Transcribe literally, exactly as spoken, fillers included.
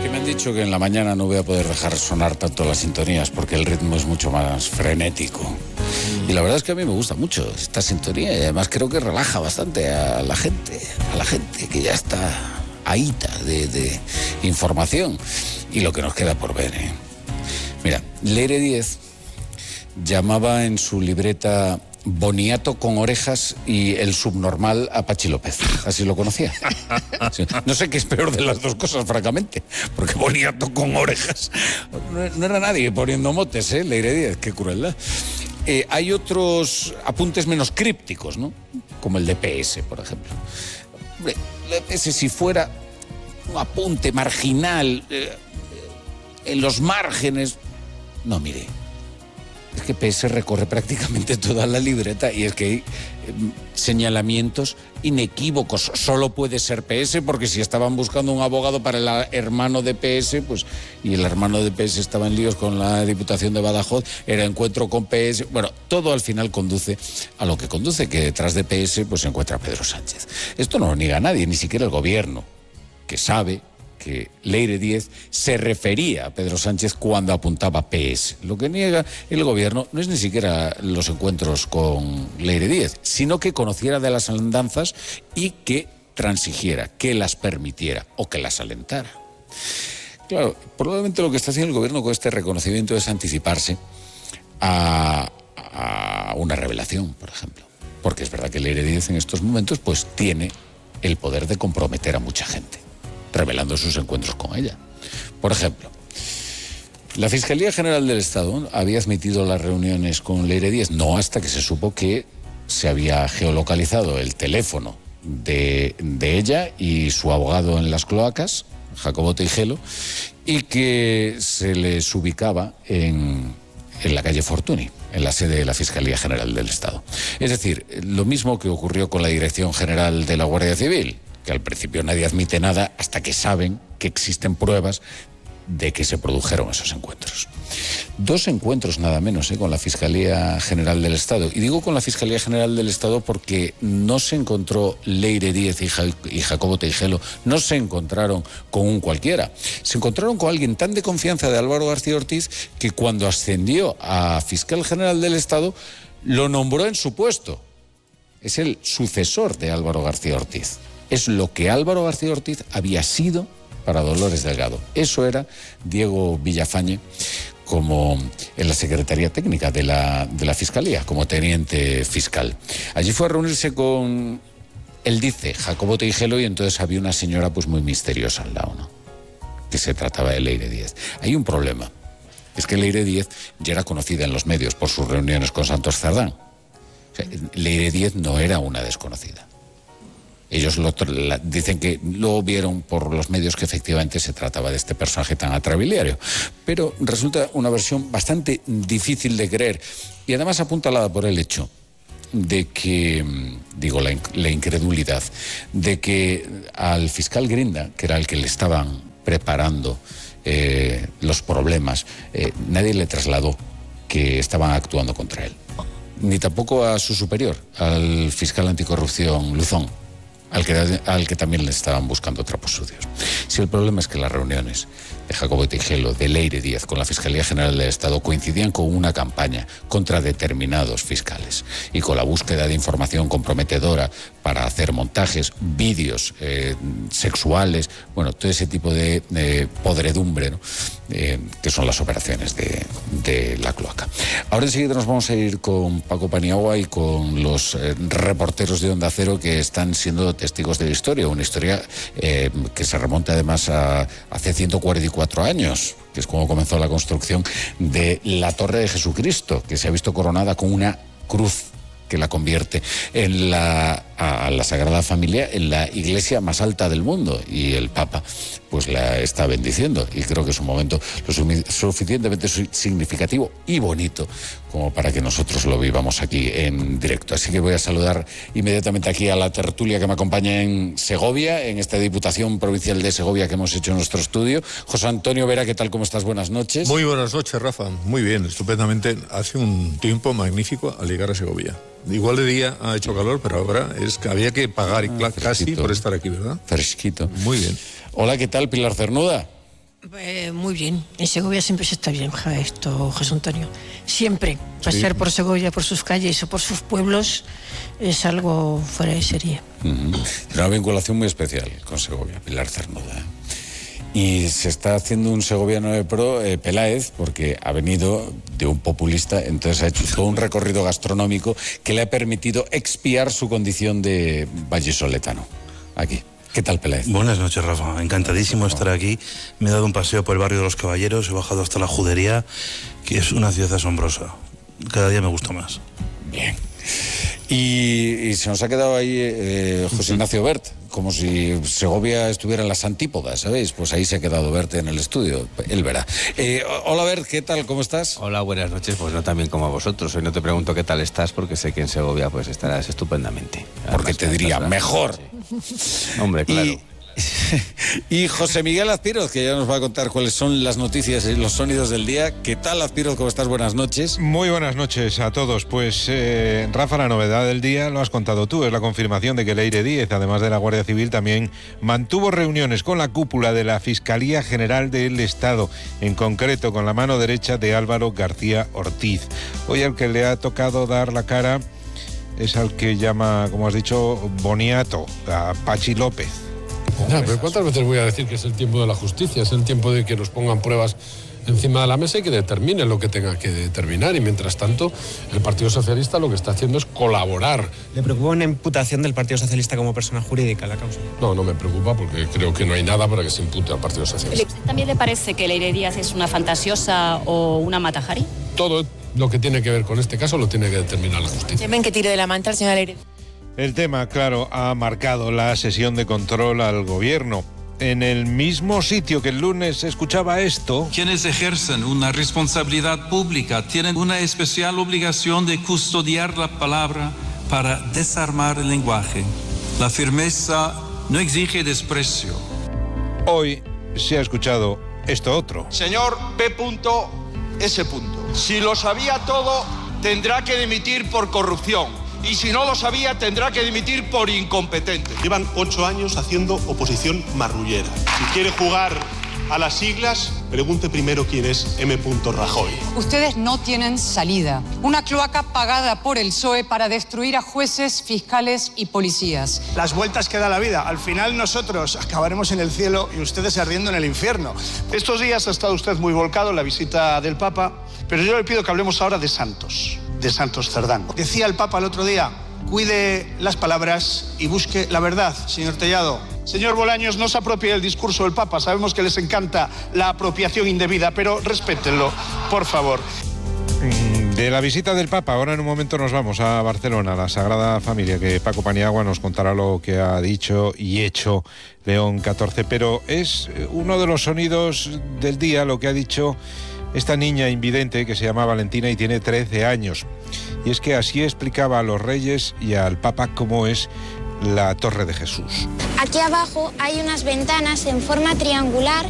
que me han dicho que en la mañana no voy a poder dejar sonar tanto las sintonías porque el ritmo es mucho más frenético. Y la verdad es que a mí me gusta mucho esta sintonía y además creo que relaja bastante a la gente, a la gente que ya está ahíta de, de información y lo que nos queda por ver, ¿eh? Mira, Leire Díez llamaba en su libreta Boniato con orejas y el subnormal a Pachi López. Así lo conocía. Sí. No sé qué es peor de las dos cosas, francamente, porque Boniato con orejas no, no era nadie poniendo motes, ¿eh? Leire Díez, qué crueldad. Eh, hay otros apuntes menos crípticos, ¿no? Como el de P S, por ejemplo. Hombre, la P S, si fuera un apunte marginal, eh, en los márgenes... No, mire, es que P S recorre prácticamente toda la libreta y es que hay eh, señalamientos inequívocos. Solo puede ser P S porque si estaban buscando un abogado para el hermano de P S, pues, y el hermano de P S estaba en líos con la Diputación de Badajoz, era encuentro con P S. Bueno, todo al final conduce a lo que conduce, que detrás de P S pues se encuentra Pedro Sánchez. Esto no lo niega nadie, ni siquiera el gobierno, que sabe que Leire Díez se refería a Pedro Sánchez cuando apuntaba P S. Lo que niega el gobierno no es ni siquiera los encuentros con Leire Díez, sino que conociera de las andanzas y que transigiera, que las permitiera o que las alentara. Claro, probablemente lo que está haciendo el gobierno con este reconocimiento es anticiparse a, a una revelación, por ejemplo. Porque es verdad que Leire Díez en estos momentos pues tiene el poder de comprometer a mucha gente, revelando sus encuentros con ella. Por ejemplo, la Fiscalía General del Estado había admitido las reuniones con Leire Díez, no hasta que se supo que se había geolocalizado el teléfono de, de ella y su abogado en las cloacas, Jacobo Teijelo, y que se les ubicaba en, en la calle Fortuny, en la sede de la Fiscalía General del Estado. Es decir, lo mismo que ocurrió con la Dirección General de la Guardia Civil, que al principio nadie admite nada hasta que saben que existen pruebas de que se produjeron esos encuentros. Dos encuentros nada menos ¿eh? con la Fiscalía General del Estado. Y digo con la Fiscalía General del Estado porque no se encontró Leire Díez y, ja y Jacobo Teijelo, no se encontraron con un cualquiera. Se encontraron con alguien tan de confianza de Álvaro García Ortiz que cuando ascendió a Fiscal General del Estado lo nombró en su puesto. Es el sucesor de Álvaro García Ortiz. Es lo que Álvaro García Ortiz había sido para Dolores Delgado. Eso era Diego Villafañe como en la Secretaría Técnica de la, de la Fiscalía, como teniente fiscal. Allí fue a reunirse con, él dice, Jacobo Teijelo, y entonces había una señora pues muy misteriosa al lado, ¿no? Que se trataba de Leire Díez. Hay un problema, es que Leire Díez ya era conocida en los medios por sus reuniones con Santos Cerdán. O sea, Leire Díez no era una desconocida. Ellos lo, la, dicen que lo vieron por los medios que efectivamente se trataba de este personaje tan atrabiliario. Pero resulta una versión bastante difícil de creer y además apuntalada por el hecho de que, digo, la, la incredulidad, de que al fiscal Grinda, que era el que le estaban preparando eh, los problemas, eh, nadie le trasladó que estaban actuando contra él. Ni tampoco a su superior, al fiscal anticorrupción Luzón, Al que, al que también le estaban buscando trapos sucios. Si el problema es que las reuniones de Jacobo Teijelo, de Leire Díez con la Fiscalía General del Estado coincidían con una campaña contra determinados fiscales y con la búsqueda de información comprometedora para hacer montajes, vídeos eh, sexuales, bueno, todo ese tipo de, de podredumbre, ¿no? eh, que son las operaciones de, de la cloaca. Ahora enseguida nos vamos a ir con Paco Paniagua y con los eh, reporteros de Onda Cero que están siendo testigos de la historia, una historia eh, que se remonta además a hace ciento cuarenta y cuatro años, que es como comenzó la construcción de la Torre de Jesucristo, que se ha visto coronada con una cruz que la convierte en la, a la Sagrada Familia en la iglesia más alta del mundo, y el Papa pues la está bendiciendo, y creo que es un momento lo suficientemente significativo y bonito como para que nosotros lo vivamos aquí en directo. Así que voy a saludar inmediatamente aquí a la tertulia que me acompaña en Segovia, en esta Diputación Provincial de Segovia que hemos hecho en nuestro estudio. José Antonio Vera, ¿qué tal? ¿Cómo estás? Buenas noches. Muy buenas noches, Rafa. Muy bien, estupendamente. Hace un tiempo magnífico al llegar a Segovia. Igual de día ha hecho calor, pero ahora es que había que pagar ah, casi por estar aquí, ¿verdad? Fresquito. Muy bien. Hola, ¿qué tal, Pilar Cernuda? Eh, muy bien. En Segovia siempre se está bien, esto, José Antonio. Siempre. Pasear sí. por Segovia, por sus calles o por sus pueblos es algo fuera de serie. Uh-huh. Una vinculación muy especial con Segovia, Pilar Cernuda. Y se está haciendo un segoviano de pro, eh, Peláez, porque ha venido de un populista, entonces ha hecho todo un recorrido gastronómico que le ha permitido expiar su condición de vallisoletano. Aquí. ¿Qué tal, Peláez? Buenas noches, Rafa. Encantadísimo estar aquí. Me he dado un paseo por el barrio de los Caballeros, he bajado hasta la Judería, que es una ciudad asombrosa. Cada día me gusta más. Bien. Y, y se nos ha quedado ahí eh, José Ignacio Bert, como si Segovia estuviera en las antípodas, ¿sabéis? Pues ahí se ha quedado Bert en el estudio, él verá. Eh, hola Bert, ¿qué tal? ¿Cómo estás? Hola, buenas noches. Pues no tan bien como a vosotros. Hoy no te pregunto qué tal estás, porque sé que en Segovia pues estarás estupendamente. Porque te diría, mejor. Sí. Hombre, claro. Y... y José Miguel Azpiroz, que ya nos va a contar cuáles son las noticias y los sonidos del día. ¿Qué tal, Azpiroz? ¿Cómo estás? Buenas noches. Muy buenas noches a todos. Pues, eh, Rafa, la novedad del día lo has contado tú. Es la confirmación de que Leire Díez, además de la Guardia Civil, también mantuvo reuniones con la cúpula de la Fiscalía General del Estado, en concreto con la mano derecha de Álvaro García Ortiz. Hoy al que le ha tocado dar la cara es al que llama, como has dicho, boniato, a Pachi López. Ya, pero ¿cuántas veces voy a decir que es el tiempo de la justicia? Es el tiempo de que nos pongan pruebas encima de la mesa y que determinen lo que tenga que determinar. Y mientras tanto, el Partido Socialista lo que está haciendo es colaborar. ¿Le preocupa una imputación del Partido Socialista como persona jurídica en la causa? No, no me preocupa porque creo que no hay nada para que se impute al Partido Socialista. ¿También le parece que Leire Díez es una fantasiosa o una matajari? Todo lo que tiene que ver con este caso lo tiene que determinar la justicia. ¿Temen que tire de la manta al señor Leire? El tema, claro, ha marcado la sesión de control al gobierno. En el mismo sitio que el lunes se escuchaba esto... Quienes ejercen una responsabilidad pública tienen una especial obligación de custodiar la palabra para desarmar el lenguaje. La firmeza no exige desprecio. Hoy se ha escuchado esto otro. Señor P. S. Si lo sabía todo, tendrá que dimitir por corrupción. Y si no lo sabía, tendrá que dimitir por incompetente. Llevan ocho años haciendo oposición marrullera. Si quiere jugar a las siglas, pregunte primero quién es M. Rajoy. Ustedes no tienen salida. Una cloaca pagada por el P S O E para destruir a jueces, fiscales y policías. Las vueltas que da la vida. Al final nosotros acabaremos en el cielo y ustedes ardiendo en el infierno. Estos días ha estado usted muy volcado en la visita del Papa, pero yo le pido que hablemos ahora de santos. De Santos Cerdán. Decía el Papa el otro día, cuide las palabras y busque la verdad, señor Tellado. Señor Bolaños, no se apropie del discurso del Papa, sabemos que les encanta la apropiación indebida, pero respétenlo, por favor. De la visita del Papa, ahora en un momento nos vamos a Barcelona, a la Sagrada Familia, que Paco Paniagua nos contará lo que ha dicho y hecho León catorce, pero es uno de los sonidos del día lo que ha dicho esta niña invidente que se llama Valentina y tiene trece años. Y es que así explicaba a los reyes y al Papa cómo es la Torre de Jesús. Aquí abajo hay unas ventanas en forma triangular